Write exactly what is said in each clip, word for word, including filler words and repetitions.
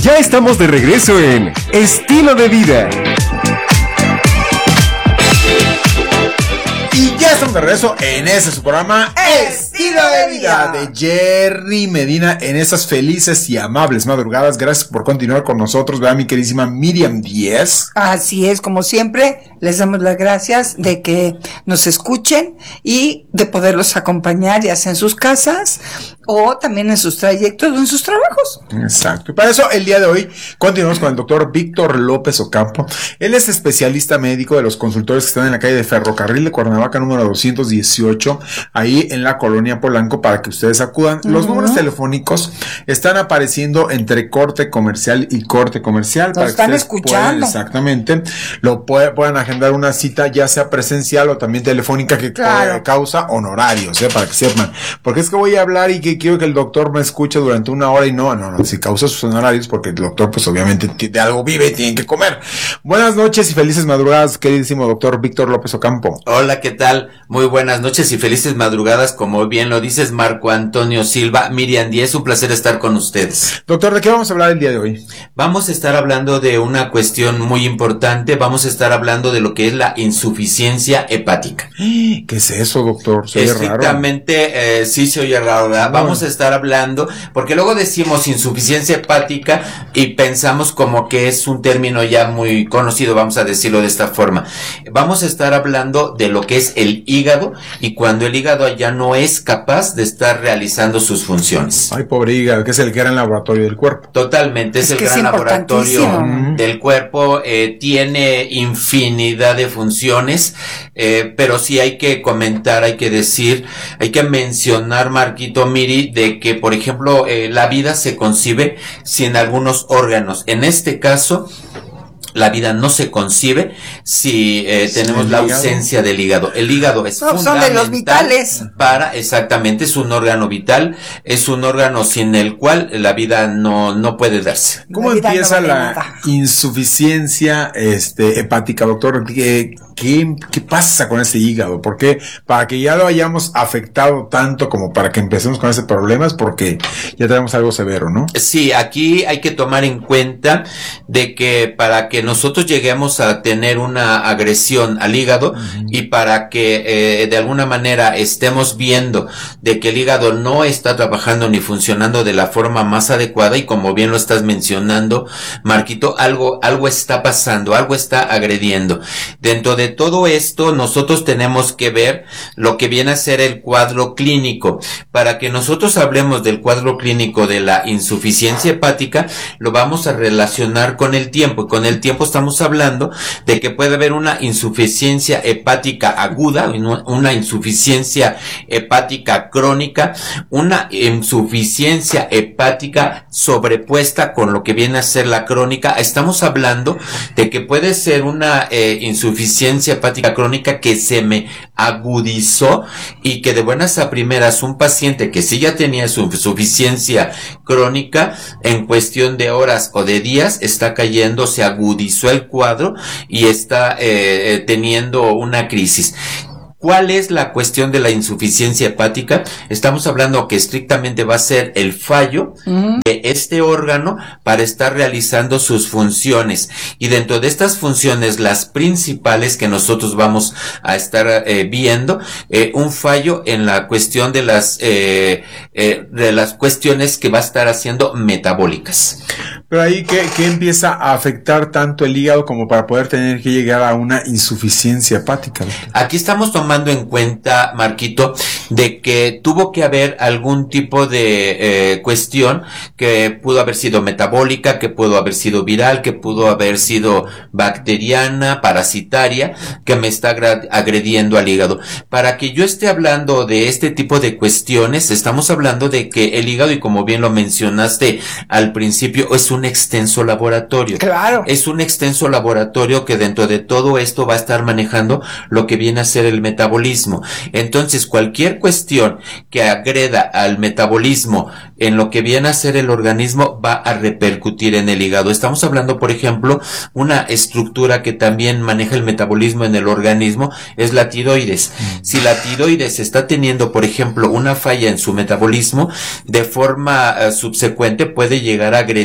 Ya estamos de regreso en Estilo de Vida. Y ya estamos de regreso en ese su programa Estilo de Vida de Jerry Medina en esas felices y amables madrugadas. Gracias por continuar con nosotros, ¿verdad, mi queridísima Miriam Díez? Así es, como siempre, les damos las gracias de que nos escuchen y de poderlos acompañar ya sea en sus casas o también en sus trayectos o en sus trabajos. Exacto. Y para eso, el día de hoy, continuamos con el doctor Víctor López Ocampo. Él es especialista médico de los consultores que están en la calle de Ferrocarril de Cuernavaca, número doscientos dieciocho, ahí en la colonia Polanco, para que ustedes acudan. Uh-huh. Los números telefónicos están apareciendo entre corte comercial y corte comercial. Nos para están que escuchando. Puedan, exactamente. Lo puede, puedan agendar una cita, ya sea presencial o también telefónica, que claro. causa honorarios, ¿eh? Para que sepan. Porque es que voy a hablar y que quiero que el doctor me escuche durante una hora y no, no, no, si causa sus honorarios, porque el doctor pues obviamente de algo vive y tiene que comer. Buenas noches y felices madrugadas, queridísimo doctor Víctor López Ocampo. Hola, ¿qué tal? Muy buenas noches y felices madrugadas, como bien lo dices, Marco Antonio Silva, Miriam Díez, un placer estar con ustedes. Doctor, ¿de qué vamos a hablar el día de hoy? Vamos a estar hablando de una cuestión muy importante, vamos a estar hablando de lo que es la insuficiencia hepática. ¿Qué es eso, doctor? Se oye raro. Estrictamente, eh, sí se oye raro, ¿verdad? No. Vamos a estar hablando, porque luego decimos insuficiencia hepática y pensamos como que es un término ya muy conocido, vamos a decirlo de esta forma. Vamos a estar hablando de lo que es el hígado y cuando el hígado ya no es capaz de estar realizando sus funciones. Ay, pobre hígado, que es el gran laboratorio del cuerpo. Totalmente, es, es el gran es laboratorio mm. del cuerpo, eh, tiene infinidad de funciones, eh, pero sí hay que comentar, hay que decir, hay que mencionar, Marquito, Miri, de que, por ejemplo, eh, la vida se concibe sin algunos órganos. En este caso, la vida no se concibe si eh, tenemos la ausencia del hígado. El hígado es no, fundamental son de los vitales. Para, exactamente, es un órgano vital, es un órgano sin el cual la vida no, no puede darse. ¿Cómo empieza no vale la nada. insuficiencia este, hepática, doctor? ¿Qué, qué, ¿Qué pasa con ese hígado? ¿Por qué? Para que ya lo hayamos afectado tanto como para que empecemos con ese problema, es porque ya tenemos algo severo, ¿no? Sí, aquí hay que tomar en cuenta de que para que nosotros lleguemos a tener una agresión al hígado uh-huh. y para que eh, de alguna manera estemos viendo de que el hígado no está trabajando ni funcionando de la forma más adecuada y como bien lo estás mencionando, Marquito, algo, algo está pasando, algo está agrediendo. Dentro de todo esto nosotros tenemos que ver lo que viene a ser el cuadro clínico. Para que nosotros hablemos del cuadro clínico de la insuficiencia hepática, lo vamos a relacionar con el tiempo y con el tiempo estamos hablando de que puede haber una insuficiencia hepática aguda, una insuficiencia hepática crónica, una insuficiencia hepática sobrepuesta con lo que viene a ser la crónica. Estamos hablando de que puede ser una eh, insuficiencia hepática crónica que se me agudizó y que de buenas a primeras un paciente que sí ya tenía su insuficiencia crónica en cuestión de horas o de días está cayendo, se agudizó el cuadro y está eh, teniendo una crisis. ¿Cuál es la cuestión de la insuficiencia hepática? Estamos hablando que estrictamente va a ser el fallo uh-huh. de este órgano para estar realizando sus funciones. Y dentro de estas funciones, las principales que nosotros vamos a estar eh, viendo, eh, un fallo en la cuestión de las, eh, eh, de las cuestiones que va a estar haciendo metabólicas. Pero ahí, ¿qué, qué empieza a afectar tanto el hígado como para poder tener que llegar a una insuficiencia hepática? Aquí estamos tomando en cuenta, Marquito, de que tuvo que haber algún tipo de eh, cuestión que pudo haber sido metabólica, que pudo haber sido viral, que pudo haber sido bacteriana, parasitaria, que me está agrediendo al hígado. Para que yo esté hablando de este tipo de cuestiones, estamos hablando de que el hígado, y como bien lo mencionaste al principio, es un extenso laboratorio. Claro. Es un extenso laboratorio que dentro de todo esto va a estar manejando lo que viene a ser el metabolismo. Entonces, cualquier cuestión que agreda al metabolismo en lo que viene a ser el organismo va a repercutir en el hígado. Estamos hablando, por ejemplo, una estructura que también maneja el metabolismo en el organismo es la tiroides. Si la tiroides está teniendo, por ejemplo, una falla en su metabolismo, de forma uh, subsecuente puede llegar a agredir a lo que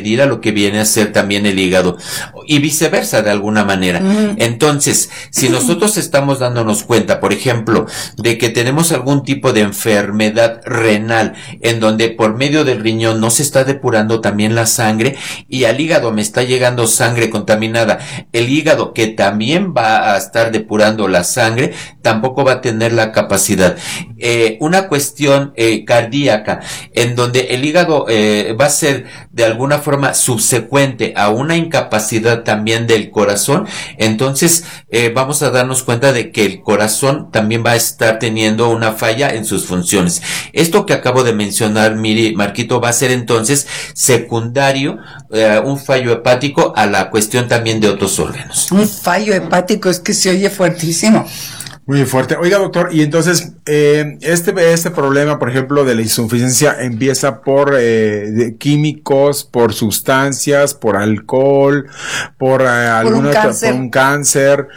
que viene a ser también el hígado y viceversa de alguna manera. Mm. Entonces, si nosotros estamos dándonos cuenta, por ejemplo, de que tenemos algún tipo de enfermedad renal en donde por medio del riñón no se está depurando también la sangre y al hígado me está llegando sangre contaminada, el hígado que también va a estar depurando la sangre tampoco va a tener la capacidad. Eh, una cuestión eh, cardíaca en donde el hígado eh, va a ser de alguna forma subsecuente a una incapacidad también del corazón, entonces eh, vamos a darnos cuenta de que el corazón también va a estar teniendo una falla en sus funciones. Esto que acabo de mencionar, Miri, Marquito, va a ser entonces secundario, eh, un fallo hepático a la cuestión también de otros órganos. Un fallo hepático, es que se oye fuertísimo. Muy fuerte. Oiga, doctor, y entonces, eh, este, este problema, por ejemplo, de la insuficiencia empieza por eh, de químicos, por sustancias, por alcohol, por, eh, por alguna, un cáncer, por un cáncer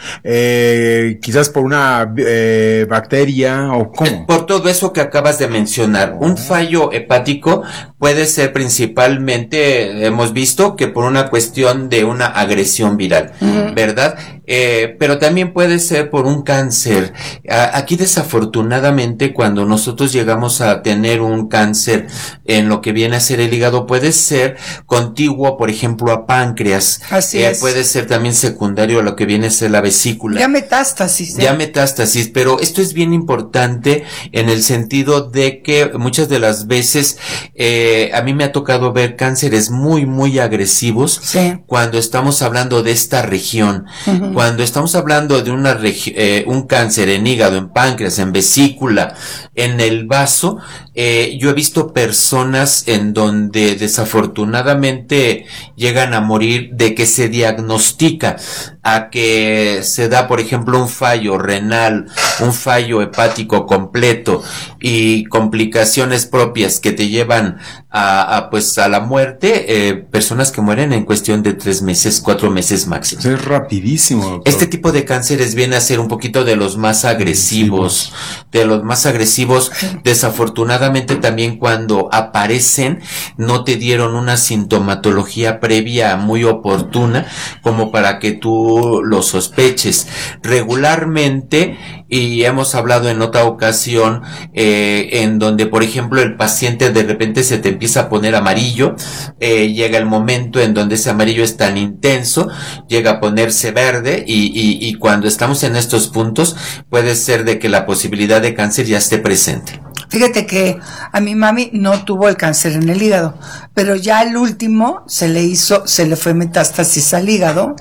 eh, quizás por una eh, bacteria, o cómo. Por todo eso que acabas de mencionar, un fallo hepático puede ser principalmente, hemos visto, que por una cuestión de una agresión viral, uh-huh. ¿verdad? Eh, pero también puede ser por un cáncer. Aquí desafortunadamente cuando nosotros llegamos a tener un cáncer en lo que viene a ser el hígado, puede ser contiguo, por ejemplo, a páncreas. Así eh, es. Puede ser también secundario a lo que viene a ser la vesícula. Ya metástasis. ¿eh? Ya metástasis, pero esto es bien importante en el sentido de que muchas de las veces eh, a mí me ha tocado ver cánceres muy, muy agresivos sí. cuando estamos hablando de esta región. Uh-huh. Cuando estamos hablando de una regi- eh, un cáncer en hígado, en páncreas, en vesícula, en el vaso, eh, yo he visto personas en donde desafortunadamente llegan a morir de que se diagnostica a que se da, por ejemplo, un fallo renal, un fallo hepático completo y complicaciones propias que te llevan a, a pues a la muerte, eh, personas que mueren en cuestión de tres meses, cuatro meses máximo. Es rapidísimo, doctor. Este tipo de cánceres viene a ser un poquito de los más agresivos, de los más agresivos. Desafortunadamente también cuando aparecen no te dieron una sintomatología previa muy oportuna como para que tú lo sospeches. Regularmente, y hemos hablado en otra ocasión, eh, en donde por ejemplo el paciente de repente se te empieza a poner amarillo, eh, llega el momento en donde ese amarillo es tan intenso, llega a ponerse verde y, y, y cuando estamos en estos puntos puede ser de que la posibilidad de cáncer ya esté presente. Fíjate que a mi mami no tuvo el cáncer en el hígado, pero ya el último se le hizo, se le fue metástasis al hígado.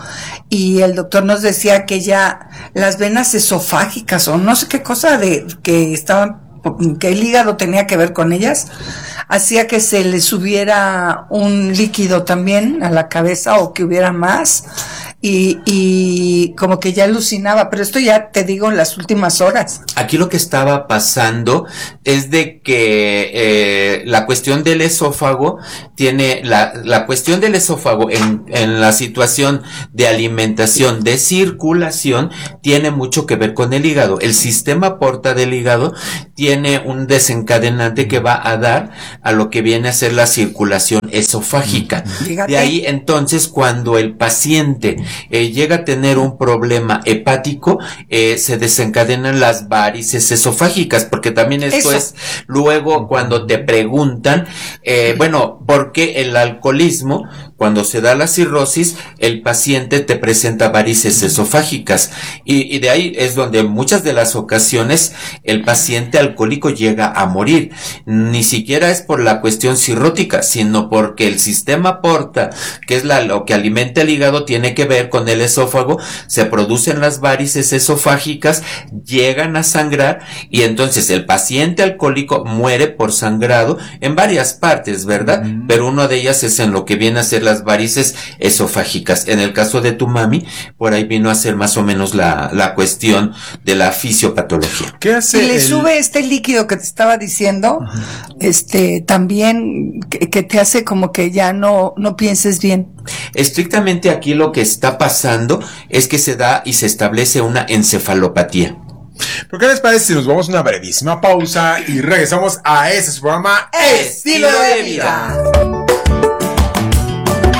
Y el doctor nos decía que ya las venas esofágicas o no sé qué cosa de que estaban, que el hígado tenía que ver con ellas, hacía que se le subiera un líquido también a la cabeza o que hubiera más y, y como que ya alucinaba, pero esto ya te digo en las últimas horas. Aquí lo que estaba pasando es de que eh, la cuestión del esófago tiene, la, la cuestión del esófago en, en la situación de alimentación, de circulación, tiene mucho que ver con el hígado. El sistema porta del hígado tiene un desencadenante que va a dar a lo que viene a ser la circulación esofágica. Fíjate. De ahí entonces cuando el paciente eh, llega a tener un problema hepático, eh, se desencadenan las varices esofágicas, porque también esto Eso. es luego cuando te preguntan, eh, bueno, ¿por qué el alcoholismo, cuando se da la cirrosis, el paciente te presenta varices esofágicas? Y, y de ahí es donde muchas de las ocasiones el paciente alcohólico llega a morir. Ni siquiera es por la cuestión cirrótica, sino porque el sistema porta, que es la, lo que alimenta el hígado, tiene que ver con el esófago, se producen las varices esofágicas, llegan a sangrar y entonces el paciente alcohólico muere por sangrado en varias partes, ¿verdad? Uh-huh. Pero una de ellas es en lo que viene a ser las varices esofágicas. En el caso de tu mami, por ahí vino a ser más o menos la, la cuestión de la fisiopatología. ¿Qué hace? Si le el... sube este líquido que te estaba diciendo, uh-huh. este, también que, que te hace como que ya no, no pienses bien. Estrictamente aquí lo que está pasando es que se da y se establece una encefalopatía. ¿Por qué les parece si nos vamos a una brevísima pausa y regresamos a ese programa Estilo de Vida?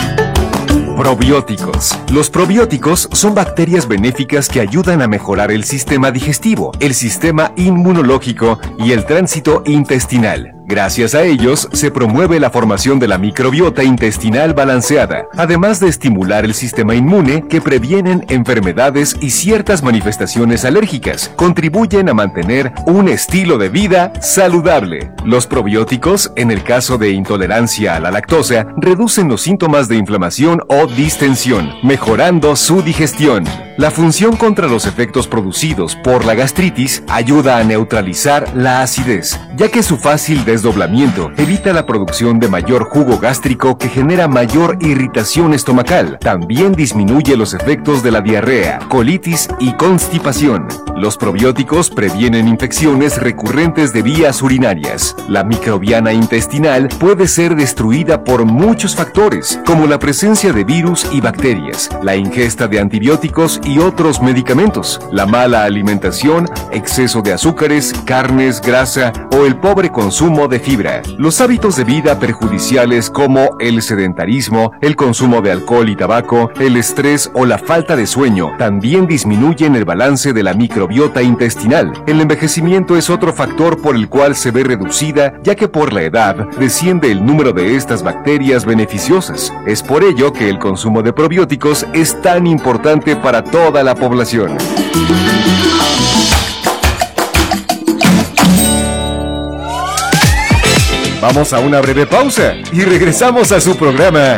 Probióticos. Los probióticos son bacterias benéficas que ayudan a mejorar el sistema digestivo, el sistema inmunológico y el tránsito intestinal. Gracias a ellos, se promueve la formación de la microbiota intestinal balanceada, además de estimular el sistema inmune que previenen enfermedades y ciertas manifestaciones alérgicas. Contribuyen a mantener un estilo de vida saludable. Los probióticos, en el caso de intolerancia a la lactosa, reducen los síntomas de inflamación o distensión, mejorando su digestión. La función contra los efectos producidos por la gastritis ayuda a neutralizar la acidez, ya que su fácil desdoblamiento evita la producción de mayor jugo gástrico que genera mayor irritación estomacal. También disminuye los efectos de la diarrea, colitis y constipación. Los probióticos previenen infecciones recurrentes de vías urinarias. La microbiana intestinal puede ser destruida por muchos factores, como la presencia de virus y bacterias, la ingesta de antibióticos y otros medicamentos, la mala alimentación, exceso de azúcares, carnes, grasa o el pobre consumo de fibra. Los hábitos de vida perjudiciales como el sedentarismo, el consumo de alcohol y tabaco, el estrés o la falta de sueño también disminuyen el balance de la microbiota intestinal. El envejecimiento es otro factor por el cual se ve reducida, ya que por la edad desciende el número de estas bacterias beneficiosas. Es por ello que el consumo de probióticos es tan importante para toda la población. Vamos a una breve pausa y regresamos a su programa.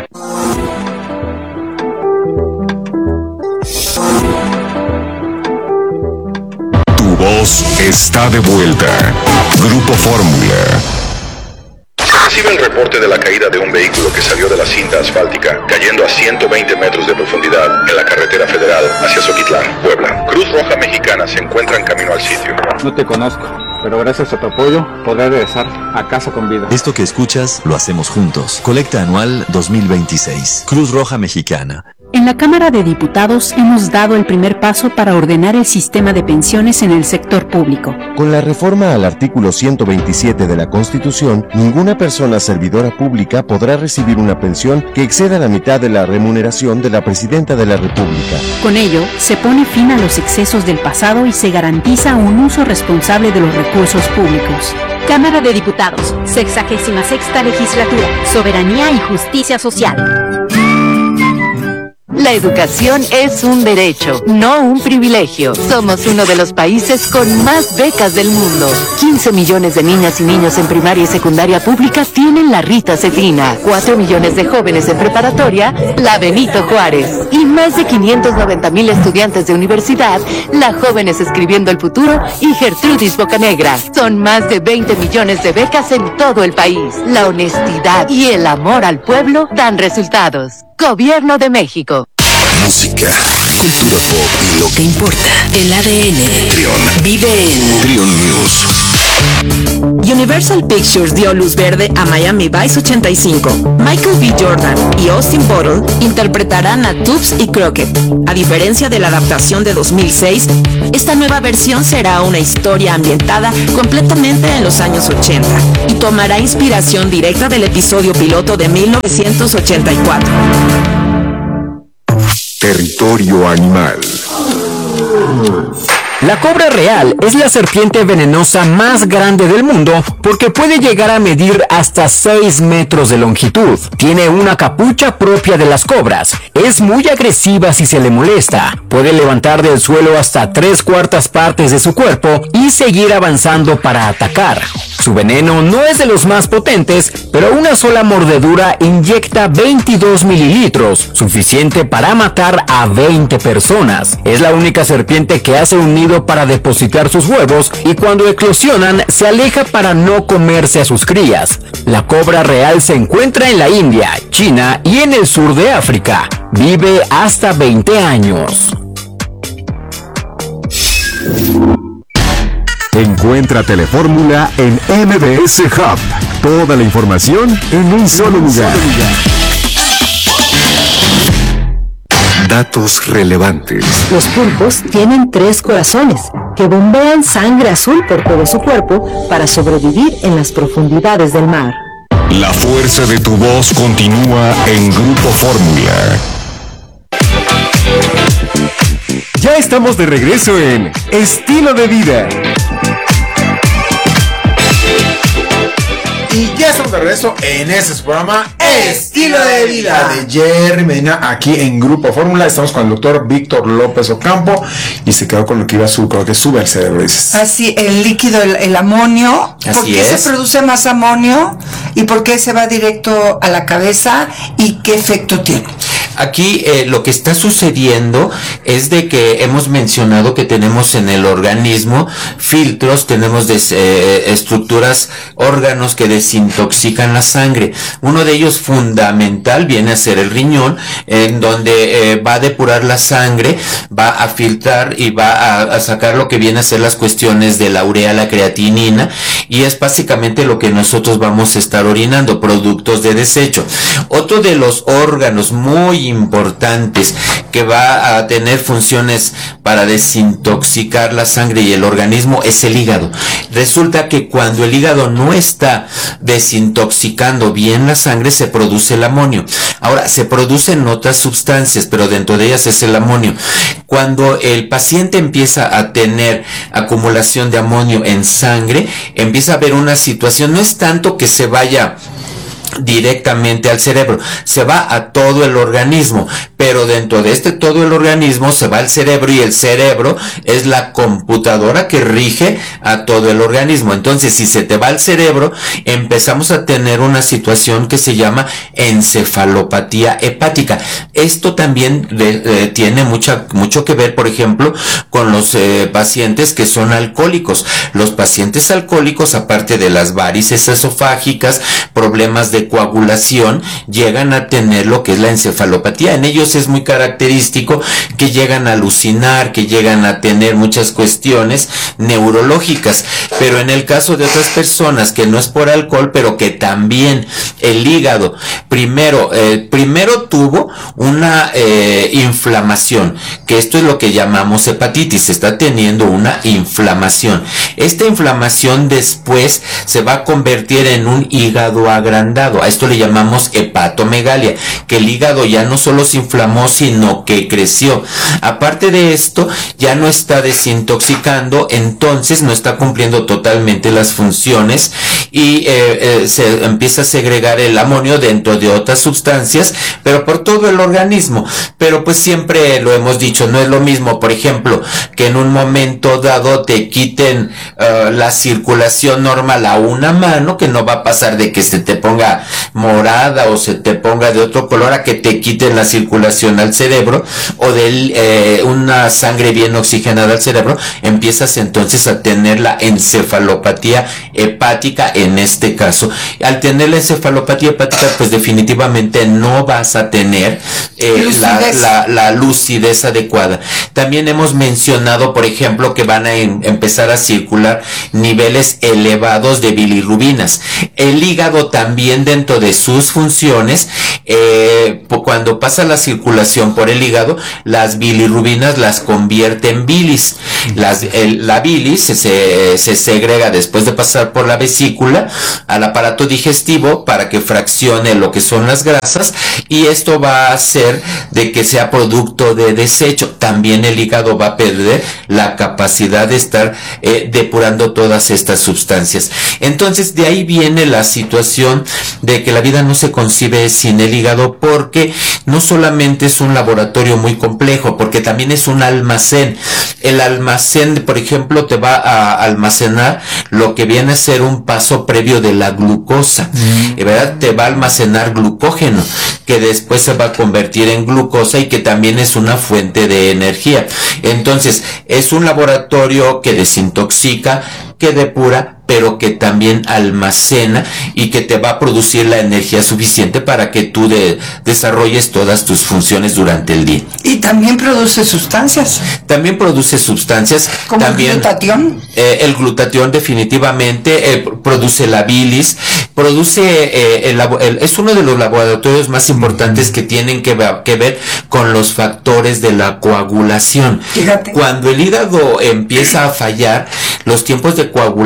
Tu voz está de vuelta. Grupo Fórmula. Recibe el reporte de la caída de un vehículo que salió de la cinta asfáltica, cayendo a ciento veinte metros de profundidad en la carretera federal hacia Zoquitlán, Puebla. Cruz Roja Mexicana se encuentra en camino al sitio. No te conozco, pero gracias a tu apoyo podré regresar a casa con vida. Esto que escuchas lo hacemos juntos. Colecta anual dos mil veintiséis. Cruz Roja Mexicana. En la Cámara de Diputados hemos dado el primer paso para ordenar el sistema de pensiones en el sector público. Con la reforma al artículo ciento veintisiete de la Constitución, ninguna persona servidora pública podrá recibir una pensión que exceda la mitad de la remuneración de la Presidenta de la República. Con ello, se pone fin a los excesos del pasado y se garantiza un uso responsable de los recursos públicos. Cámara de Diputados, sexagésima sexta legislatura, soberanía y justicia social. La educación es un derecho, no un privilegio. Somos uno de los países con más becas del mundo. quince millones de niñas y niños en primaria y secundaria pública tienen la Rita Cefrina. cuatro millones de jóvenes en preparatoria, la Benito Juárez. Y más de quinientos noventa mil estudiantes de universidad, la Jóvenes Escribiendo el Futuro y Gertrudis Bocanegra. Son más de veinte millones de becas en todo el país. La honestidad y el amor al pueblo dan resultados. Gobierno de México. Música, cultura pop y lo que importa. El A D N. Trion. Vive en Trion News. Universal Pictures dio luz verde a Miami Vice ochenta y cinco. Michael B. Jordan y Austin Butler interpretarán a Tubbs y Crockett. A diferencia de la adaptación de dos mil seis, esta nueva versión será una historia ambientada completamente en los años ochenta y tomará inspiración directa del episodio piloto de mil novecientos ochenta y cuatro. Territorio animal. La cobra real es la serpiente venenosa más grande del mundo porque puede llegar a medir hasta seis metros de longitud. Tiene una capucha propia de las cobras. Es muy agresiva si se le molesta. Puede levantar del suelo hasta tres cuartas partes de su cuerpo y seguir avanzando para atacar. Su veneno no es de los más potentes, pero una sola mordedura inyecta veintidós mililitros, suficiente para matar a veinte personas. Es la única serpiente que hace un nido para depositar sus huevos y cuando eclosionan se aleja para no comerse a sus crías. La cobra real se encuentra en la India, China y en el sur de África. Vive hasta veinte años. Encuentra Telefórmula en M B S Hub. Toda la información en un solo lugar. Datos relevantes. Los pulpos tienen tres corazones que bombean sangre azul por todo su cuerpo para sobrevivir en las profundidades del mar. La fuerza de tu voz continúa en Grupo Fórmula. Ya estamos de regreso en Estilo de Vida. Y ya estamos de regreso en ese programa Estilo de Vida de Jerry Medina, aquí en Grupo Fórmula. Estamos con el doctor Víctor López Ocampo y se quedó con lo que iba a subir, con lo que sube al cerebro, dices. Así, el líquido, el, el amonio. Así ¿Por qué es. se produce más amonio? ¿Y por qué se va directo a la cabeza? ¿Y qué efecto tiene? Aquí eh, lo que está sucediendo es de que hemos mencionado que tenemos en el organismo filtros, tenemos des, eh, estructuras, órganos que desintoxican la sangre. Uno de ellos fundamental viene a ser el riñón, en donde eh, va a depurar la sangre, va a filtrar y va a, a sacar lo que viene a ser las cuestiones de la urea, la creatinina, y es básicamente lo que nosotros vamos a estar orinando, productos de desecho. Otro de los órganos muy importantes que va a tener funciones para desintoxicar la sangre y el organismo es el hígado. Resulta que cuando el hígado no está desintoxicando bien la sangre, se produce el amonio. Ahora, se producen otras sustancias, pero dentro de ellas es el amonio. Cuando el paciente empieza a tener acumulación de amonio en sangre, empieza a haber una situación, no es tanto que se vaya directamente al cerebro, se va a todo el organismo, pero dentro de este todo el organismo se va al cerebro, y el cerebro es la computadora que rige a todo el organismo. Entonces, si se te va al cerebro, empezamos a tener una situación que se llama encefalopatía hepática. Esto también de, eh, tiene mucha, mucho que ver, por ejemplo, con los eh, pacientes que son alcohólicos. Los pacientes alcohólicos, aparte de las varices esofágicas, problemas de coagulación, llegan a tener lo que es la encefalopatía. En ellos es muy característico que llegan a alucinar, que llegan a tener muchas cuestiones neurológicas, pero en el caso de otras personas que no es por alcohol, pero que también el hígado primero eh, primero tuvo una eh, inflamación, que esto es lo que llamamos hepatitis, está teniendo una inflamación. Esta inflamación después se va a convertir en un hígado agrandado. A esto le llamamos hepatomegalia, que el hígado ya no solo se inflamó, sino que creció. Aparte de esto, ya no está desintoxicando, entonces no está cumpliendo totalmente las funciones, y eh, eh, se empieza a segregar el amonio dentro de otras sustancias, pero por todo el organismo. Pero pues siempre lo hemos dicho, no es lo mismo, por ejemplo, que en un momento dado te quiten uh, la circulación normal a una mano, que no va a pasar de que se te ponga morada o se te ponga de otro color, a que te quiten la circulación al cerebro, o de eh, una sangre bien oxigenada al cerebro, empiezas entonces a tener la encefalopatía hepática en este caso. Al tener la encefalopatía hepática, pues definitivamente no vas a tener eh, la, la, la lucidez adecuada. También hemos mencionado, por ejemplo, que van a em, empezar a circular niveles elevados de bilirrubinas. El hígado también, dentro de sus funciones, eh, cuando pasa la circulación por el hígado, las bilirrubinas las convierte en bilis. Las, el, la bilis se, se segrega después de pasar por la vesícula al aparato digestivo para que fraccione lo que son las grasas, y esto va a hacer de que sea producto de desecho. También el hígado va a perder la capacidad de estar eh, depurando todas estas sustancias. Entonces, de ahí viene la situación de que la vida no se concibe sin el hígado, porque no solamente es un laboratorio muy complejo, porque también es un almacén. El almacén, por ejemplo, te va a almacenar lo que viene a ser un paso previo de la glucosa, mm. ¿verdad? Te va a almacenar glucógeno, que después se va a convertir en glucosa, y que también es una fuente de energía. Entonces, es un laboratorio que desintoxica, que depura, pero que también almacena, y que te va a producir la energía suficiente para que tú de, desarrolles todas tus funciones durante el día. Y también produce sustancias. También produce sustancias. ¿Como también, el glutatión? Eh, el glutatión definitivamente eh, produce la bilis, produce, eh, el, el, es uno de los laboratorios más importantes que tienen que, que ver con los factores de la coagulación. Fíjate. Cuando el hígado empieza a fallar, los tiempos de coagulación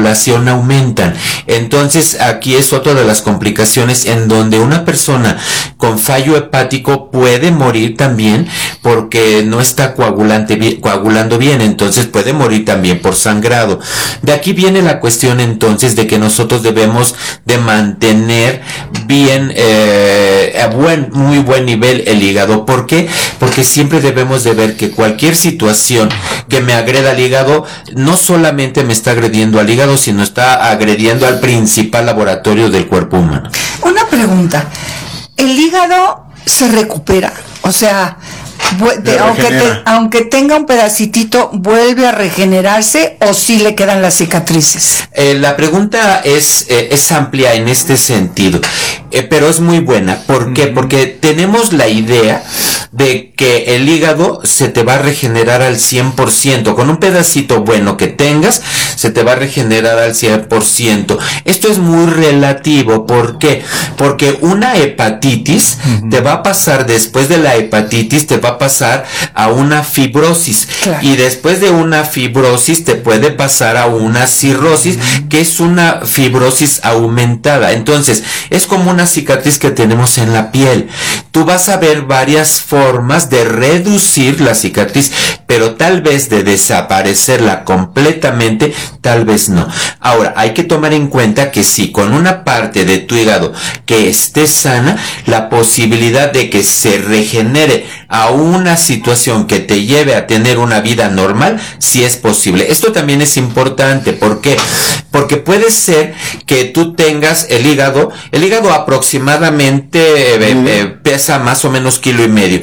presión aumentan. Entonces aquí es otra de las complicaciones en donde una persona con fallo hepático puede morir también porque no está coagulante, coagulando bien, entonces puede morir también por sangrado. De aquí viene la cuestión entonces de que nosotros debemos de mantener bien, eh, a buen, muy buen nivel el hígado. ¿Por qué? Porque siempre debemos de ver que cualquier situación que me agreda al hígado, no solamente me está agrediendo al hígado, sino está agrediendo al principal laboratorio del cuerpo humano. Una pregunta, ¿el hígado se recupera? O sea, de, aunque, te, aunque tenga un pedacitito, ¿vuelve a regenerarse o sí le quedan las cicatrices? Eh, la pregunta es, eh, es amplia en este sentido, eh, pero es muy buena. ¿Por qué? Porque tenemos la idea de que el hígado se te va a regenerar al cien por ciento. Con un pedacito bueno que tengas, se te va a regenerar al cien por ciento. Esto es muy relativo. ¿Por qué? Porque una hepatitis uh-huh. te va a pasar, después de la hepatitis, te va a pasar a una fibrosis. Claro. Y después de una fibrosis, te puede pasar a una cirrosis, uh-huh. que es una fibrosis aumentada. Entonces, es como una cicatriz que tenemos en la piel. Tú vas a ver varias formas de reducir la cicatriz, pero tal vez de desaparecerla completamente, tal vez no. Ahora, hay que tomar en cuenta que si con una parte de tu hígado que esté sana, la posibilidad de que se regenere a una situación que te lleve a tener una vida normal, sí es posible. Esto también es importante. ¿Por qué? Porque puede ser que tú tengas el hígado, el hígado aproximadamente eh, eh, pesa más o menos kilo y medio.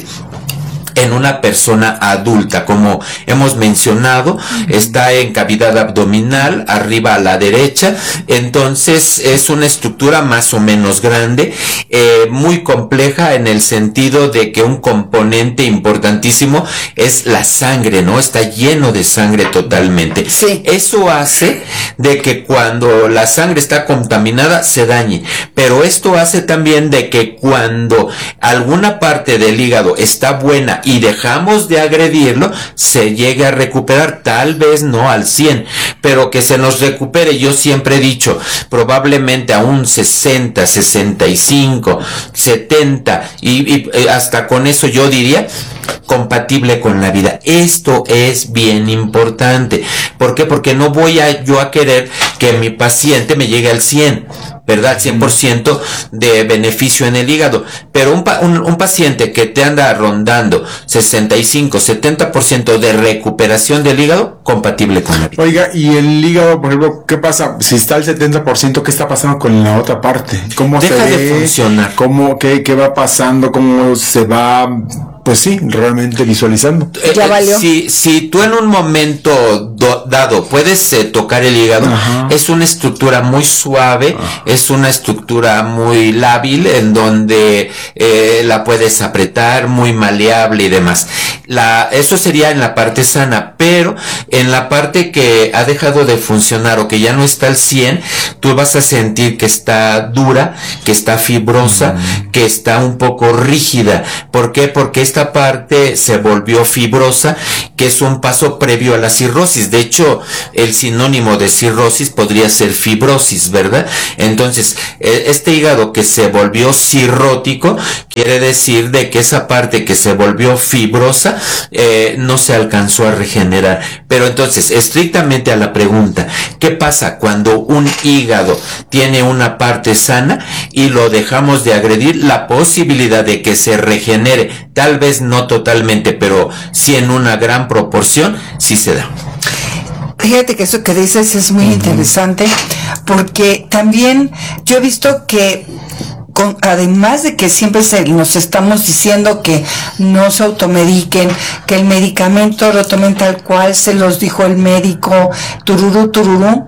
En una persona adulta, como hemos mencionado, está en cavidad abdominal, arriba a la derecha, entonces es una estructura más o menos grande, eh, muy compleja en el sentido de que un componente importantísimo es la sangre, ¿no? Está lleno de sangre totalmente. Sí. Eso hace de que cuando la sangre está contaminada se dañe, pero esto hace también de que cuando alguna parte del hígado está buena y dejamos de agredirlo, se llegue a recuperar, tal vez no al cien, pero que se nos recupere. Yo siempre he dicho, probablemente a un sesenta, sesenta y cinco, setenta, y, y hasta con eso yo diría compatible con la vida. Esto es bien importante. ¿Por qué? Porque no voy a yo a querer que mi paciente me llegue al cien, ¿verdad? cien por ciento de beneficio en el hígado. Pero un, pa un, un paciente que te anda rondando sesenta y cinco, setenta por ciento de recuperación del hígado, compatible con la vida. Oiga, y el hígado, por ejemplo, ¿qué pasa? Si está al setenta por ciento, ¿qué está pasando con la otra parte? ¿Cómo Deja se ve? de funcionar. ¿Cómo, qué, qué va pasando? ¿Cómo se va? Pues sí, realmente visualizando. Eh, ya valió. Si, si tú en un momento do, dado puedes eh, tocar el hígado, ajá, es una estructura muy suave, ajá, es una estructura muy lábil en donde eh, la puedes apretar, muy maleable y demás. La, eso sería en la parte sana, pero en la parte que ha dejado de funcionar o que ya no está al cien, tú vas a sentir que está dura, que está fibrosa, uh-huh, que está un poco rígida. ¿Por qué? Porque esta parte se volvió fibrosa, que es un paso previo a la cirrosis. De hecho, el sinónimo de cirrosis podría ser fibrosis, ¿verdad? Entonces, este hígado que se volvió cirrótico quiere decir de que esa parte que se volvió fibrosa eh, no se alcanzó a regenerar. Pero entonces, estrictamente a la pregunta, ¿qué pasa cuando un hígado tiene una parte sana y lo dejamos de agredir? La posibilidad de que se regenere, tal vez no totalmente, pero sí en una gran proporción, sí se da. Fíjate que eso que dices es muy uh-huh. interesante, porque también yo he visto que Con, además de que siempre se, nos estamos diciendo que no se automediquen, que el medicamento lo tomen tal cual se los dijo el médico, tururú, tururú,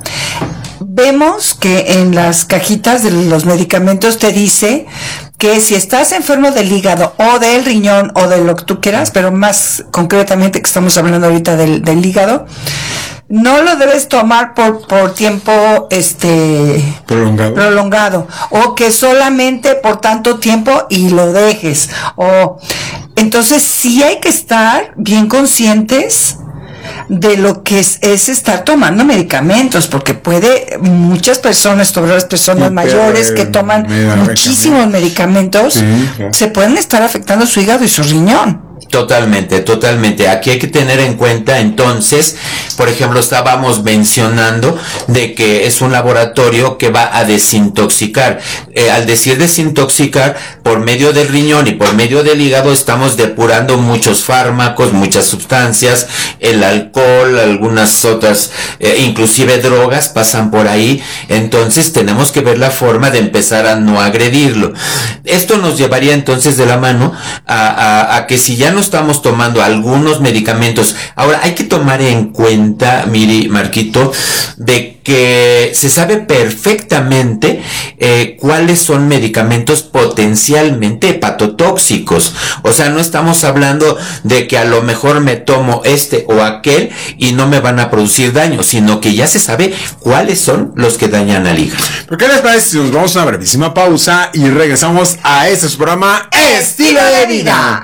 vemos que en las cajitas de los medicamentos te dice que si estás enfermo del hígado o del riñón o de lo que tú quieras, pero más concretamente que estamos hablando ahorita del, del hígado, no lo debes tomar por, por tiempo este prolongado. prolongado o que solamente por tanto tiempo y lo dejes. O entonces sí hay que estar bien conscientes de lo que es, es estar tomando medicamentos, porque puede, muchas personas, sobre las personas Sí, mayores pero, que toman me da muchísimos medicamentos, Sí, claro. se pueden estar afectando su hígado y su riñón. Totalmente, totalmente. Aquí hay que tener en cuenta entonces, por ejemplo, estábamos mencionando de que es un laboratorio que va a desintoxicar. Eh, al decir desintoxicar, por medio del riñón y por medio del hígado estamos depurando muchos fármacos, muchas sustancias, el alcohol, algunas otras, eh, inclusive drogas pasan por ahí. Entonces tenemos que ver la forma de empezar a no agredirlo. Esto nos llevaría entonces de la mano a, a, a que si ya no estamos tomando algunos medicamentos, ahora hay que tomar en cuenta, Miri, Marquito, de que se sabe perfectamente eh, cuáles son medicamentos potencialmente hepatotóxicos. O sea, no estamos hablando de que a lo mejor me tomo este o aquel y no me van a producir daño, sino que ya se sabe cuáles son los que dañan al hígado. ¿Por qué les parece si nos vamos a una brevísima pausa y regresamos a este su programa Estilo de Vida?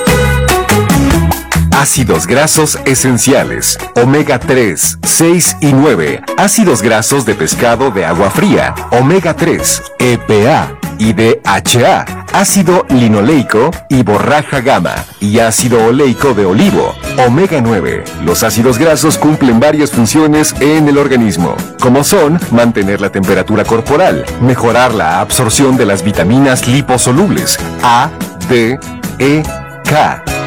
Ácidos grasos esenciales, omega tres, seis y nueve, ácidos grasos de pescado de agua fría, omega tres, E P A y D H A, ácido linoleico y borraja gamma y ácido oleico de olivo, omega nueve. Los ácidos grasos cumplen varias funciones en el organismo, como son mantener la temperatura corporal, mejorar la absorción de las vitaminas liposolubles A, D, E, K,